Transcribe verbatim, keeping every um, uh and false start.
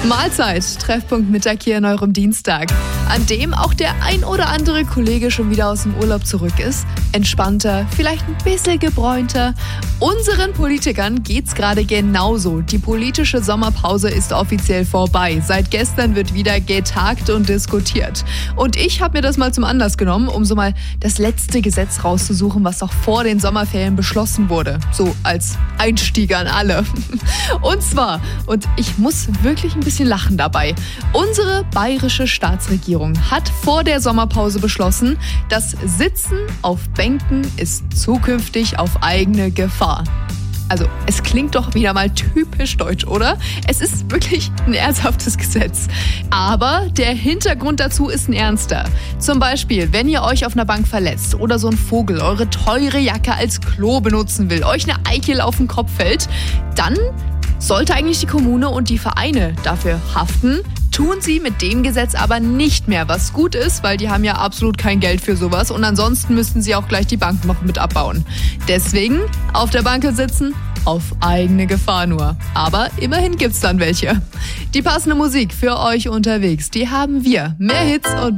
Mahlzeit, Treffpunkt Mittag hier an eurem Dienstag, an dem auch der ein oder andere Kollege schon wieder aus dem Urlaub zurück ist. Entspannter, vielleicht ein bisschen gebräunter. Unseren Politikern geht's gerade genauso. Die politische Sommerpause ist offiziell vorbei. Seit gestern wird wieder getagt und diskutiert. Und ich habe mir das mal zum Anlass genommen, um so mal das letzte Gesetz rauszusuchen, was noch vor den Sommerferien beschlossen wurde. So als Einstieg an alle. Und zwar, und ich muss wirklich ein bisschen lachen dabei, unsere bayerische Staatsregierung hat vor der Sommerpause beschlossen, das Sitzen auf Bänken ist zukünftig auf eigene Gefahr. Also, es klingt doch wieder mal typisch deutsch, oder? Es ist wirklich ein ernsthaftes Gesetz. Aber der Hintergrund dazu ist ein ernster. Zum Beispiel, wenn ihr euch auf einer Bank verletzt oder so ein Vogel eure teure Jacke als Klo benutzen will, euch eine Eichel auf den Kopf fällt, dann sollte eigentlich die Kommune und die Vereine dafür haften. Tun sie mit dem Gesetz aber nicht mehr, was gut ist, weil die haben ja absolut kein Geld für sowas und ansonsten müssten sie auch gleich die Bank noch mit abbauen. Deswegen auf der Bank sitzen, auf eigene Gefahr nur. Aber immerhin gibt's dann welche. Die passende Musik für euch unterwegs, die haben wir. Mehr Hits und